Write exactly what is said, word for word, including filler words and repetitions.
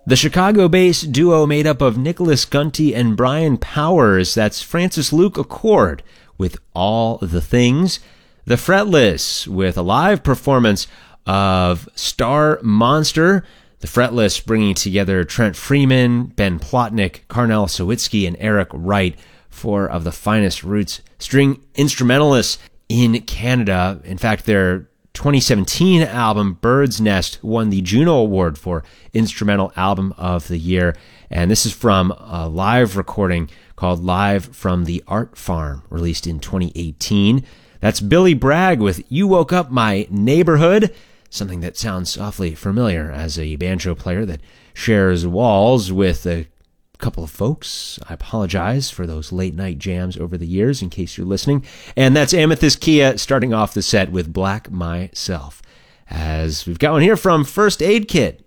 The Chicago-based duo made up of Nicholas Gunty and Brian Powers, that's Francis Luke Accord with All the Things. The Fretless with a live performance of Star Monster. The Fretless bringing together Trent Freeman, Ben Plotnick, Carnell Sawicki, and Eric Wright, four of the finest roots string instrumentalists in Canada. In fact, their twenty seventeen album Bird's Nest won the Juno Award for Instrumental Album of the Year, and this is from a live recording called Live from the Art Farm, released in twenty eighteen. That's Billy Bragg with You Woke Up My Neighborhood, something that sounds awfully familiar as a banjo player that shares walls with a couple of folks. I apologize for those late night jams over the years in case you're listening. And that's Amethyst Kia starting off the set with Black Myself. As we've got one here from First Aid Kit.